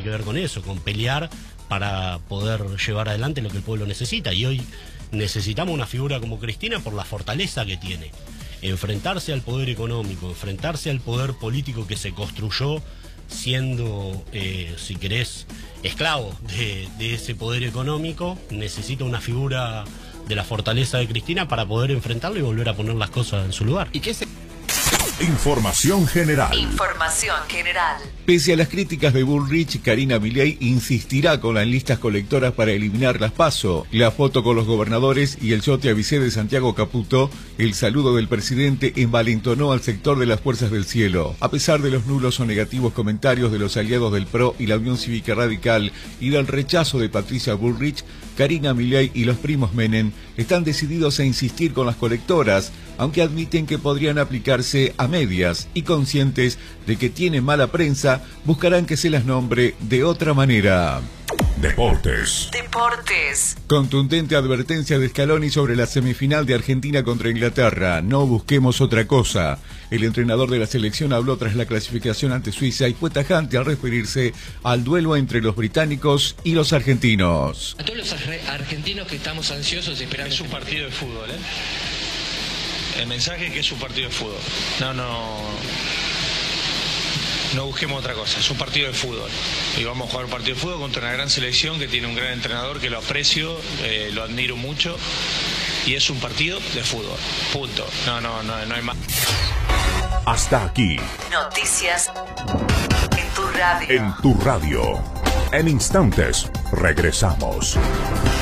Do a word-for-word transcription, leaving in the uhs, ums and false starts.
que ver con eso, con pelear para poder llevar adelante lo que el pueblo necesita. Y hoy necesitamos una figura como Cristina por la fortaleza que tiene. Enfrentarse al poder económico, enfrentarse al poder político que se construyó siendo, eh, si querés, esclavo de, de ese poder económico. Necesita una figura de la fortaleza de Cristina para poder enfrentarlo y volver a poner las cosas en su lugar. ¿Y qué se... Información general. Información general. Pese a las críticas de Bullrich, Karina Milei insistirá con las listas colectoras para eliminar las PASO. La foto con los gobernadores y el yo te avisé de Santiago Caputo, el saludo del presidente envalentonó al sector de las Fuerzas del Cielo. A pesar de los nulos o negativos comentarios de los aliados del P R O y la Unión Cívica Radical y del rechazo de Patricia Bullrich, Karina Milei y los primos Menem están decididos a insistir con las colectoras, aunque admiten que podrían aplicarse a medias y conscientes de que tienen mala prensa, buscarán que se las nombre de otra manera. Deportes. Deportes. Contundente advertencia de Scaloni sobre la semifinal de Argentina contra Inglaterra. No busquemos otra cosa. El entrenador de la selección habló tras la clasificación ante Suiza y fue tajante al referirse al duelo entre los británicos y los argentinos. A todos los argentinos que estamos ansiosos esperando. Es un partido de fútbol, ¿eh? El mensaje es que es un partido de fútbol. No, no... No busquemos otra cosa, es un partido de fútbol. Y vamos a jugar un partido de fútbol contra una gran selección que tiene un gran entrenador que lo aprecio, eh, lo admiro mucho. Y es un partido de fútbol. Punto. No, no, no, no hay más. Hasta aquí. Noticias en tu radio. En tu radio. En instantes, regresamos.